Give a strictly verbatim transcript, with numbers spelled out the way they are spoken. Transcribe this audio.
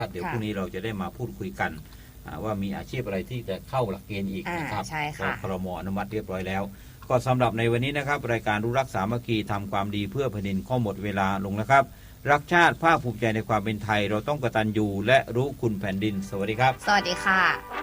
เดี๋ยวพรุ่งนี้เราจะได้มาพูดคุยกันว่ามีอาชีพอะไรที่จะเข้าหลักเกณฑ์อีกนะครับใช่ค่ะครม.อนุมัติเรียบร้อยแล้วก็สำหรับในวันนี้นะครับรายการรู้รักสามัคคีทำความดีเพื่อแผ่นดินข้อหมดเวลาลงแล้วครับรักชาติภาคภูมิใจในความเป็นไทยเราต้องกตัญญูและรู้คุณแผ่นดินสวัสดีครับสวัสดีค่ะ